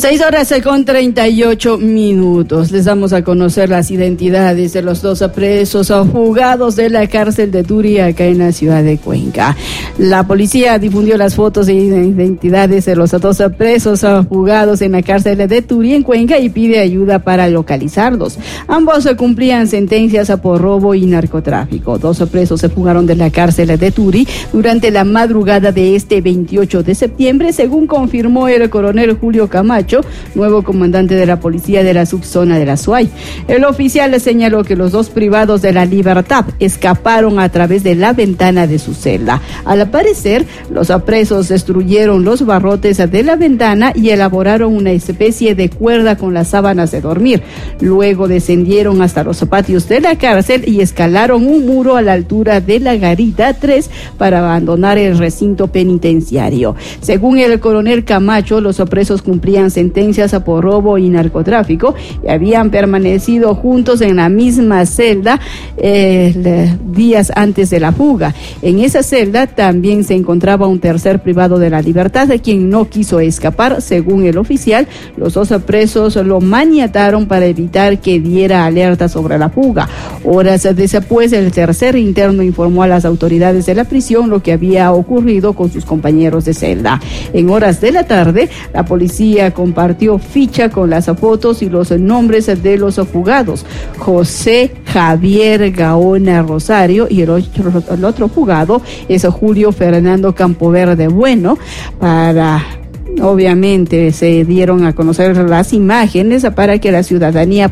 6:38. Les damos a conocer las identidades de los dos presos fugados de la cárcel de Turi, acá en la ciudad de Cuenca. La policía difundió las fotos e identidades de los dos presos fugados en la cárcel de Turi, en Cuenca, y pide ayuda para localizarlos. Ambos cumplían sentencias por robo y narcotráfico. Dos presos se fugaron de la cárcel de Turi durante la madrugada de este 28 de septiembre, según confirmó el coronel Julio Camacho, nuevo comandante de la policía de la subzona de la SUAY. El oficial señaló que los dos privados de la libertad escaparon a través de la ventana de su celda. Al parecer, los presos destruyeron los barrotes de la ventana y elaboraron una especie de cuerda con las sábanas de dormir. Luego descendieron hasta los patios de la cárcel y escalaron un muro a la altura de la garita 3 para abandonar el recinto penitenciario. Según el coronel Camacho, los presos cumplían sentencias por robo y narcotráfico y habían permanecido juntos en la misma celda días antes de la fuga. En esa celda también se encontraba un tercer privado de la libertad, quien no quiso escapar. Según el oficial, los dos presos lo maniataron para evitar que diera alerta sobre la fuga. Horas después, el tercer interno informó a las autoridades de la prisión lo que había ocurrido con sus compañeros de celda. En horas de la tarde, la policía compartió ficha con las fotos y los nombres de los fugados: José Javier Gaona Rosario, y el otro fugado es Julio Fernando Campoverde Bueno. Obviamente se dieron a conocer las imágenes para que la ciudadanía